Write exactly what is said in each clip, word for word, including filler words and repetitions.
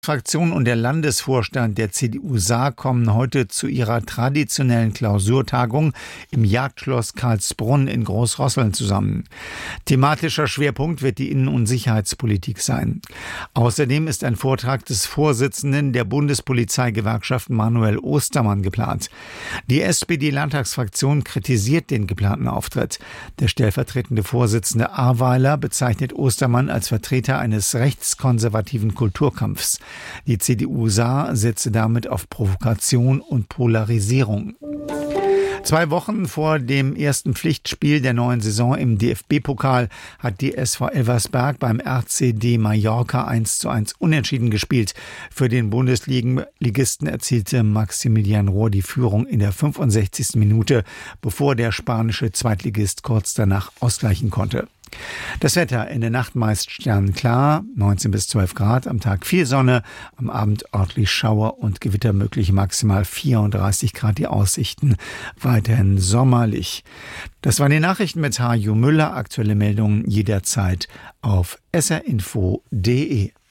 Fraktion und der Landesvorstand der C D U Saar kommen heute zu ihrer traditionellen Klausurtagung im Jagdschloss Karlsbrunn in Großrosseln zusammen. Thematischer Schwerpunkt wird die Innen- und Sicherheitspolitik sein. Außerdem ist ein Vortrag des Vorsitzenden der Bundespolizeigewerkschaft Manuel Ostermann geplant. Die S P D-Landtagsfraktion kritisiert den geplanten Auftritt. Der stellvertretende Vorsitzende Ahrweiler bezeichnet Ostermann als Vertreter eines rechtskonservativen Kulturkampfs. Die C D U Saar setze damit auf Provokation und Polarisierung. Zwei Wochen vor dem ersten Pflichtspiel der neuen Saison im D F B-Pokal hat die S V Elversberg beim R C D Mallorca eins zu eins unentschieden gespielt. Für den Bundesligisten erzielte Maximilian Rohr die Führung in der fünfundsechzigsten Minute, bevor der spanische Zweitligist kurz danach ausgleichen konnte. Das Wetter in der Nacht meist sternklar, neunzehn bis zwölf Grad, am Tag viel Sonne, am Abend örtlich Schauer und Gewitter möglich, maximal vierunddreißig Grad die Aussichten, weiterhin sommerlich. Das waren die Nachrichten mit Haju Müller, aktuelle Meldungen jederzeit auf s r info punkt d e.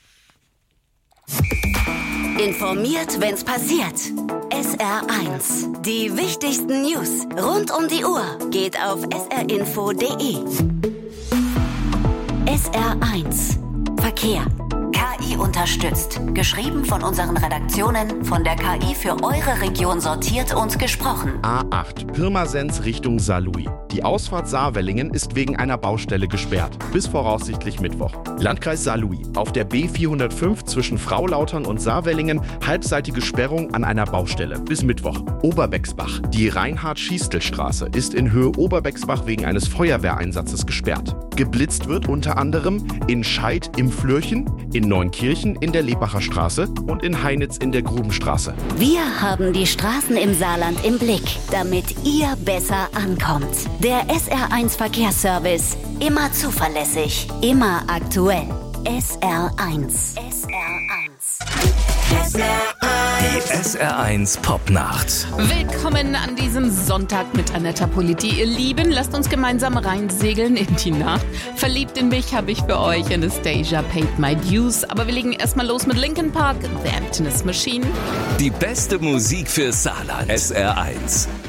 Informiert, wenn's passiert. S R eins. Die wichtigsten News rund um die Uhr geht auf s r info punkt d e. S R eins. Verkehr. K I unterstützt. Geschrieben von unseren Redaktionen, von der K I für eure Region sortiert und gesprochen. A acht, Pirmasens Richtung Saarlouis. Die Ausfahrt Saarwellingen ist wegen einer Baustelle gesperrt. Bis voraussichtlich Mittwoch. Landkreis Saarlouis. Auf der B vierhundertfünf zwischen Fraulautern und Saarwellingen halbseitige Sperrung an einer Baustelle. Bis Mittwoch. Oberbexbach. Die Reinhard-Schiestel-Straße ist in Höhe Oberbexbach wegen eines Feuerwehreinsatzes gesperrt. Geblitzt wird unter anderem in Scheid im Flürchen, in Neunkirchen in der Lebacher Straße und in Heinitz in der Grubenstraße. Wir haben die Straßen im Saarland im Blick, damit ihr besser ankommt. Der S R eins Verkehrsservice. Immer zuverlässig, immer aktuell. S R eins. S R eins. S R eins. Die S R eins Popnacht. Willkommen an diesem Sonntag mit Annetta Politi. Ihr Lieben, lasst uns gemeinsam reinsegeln in die Nacht. Verliebt in mich habe ich für euch Anastasia Paid My Dues. Aber wir legen erstmal los mit Linkin Park, The Emptiness Machine. Die beste Musik für Saarland. S R eins.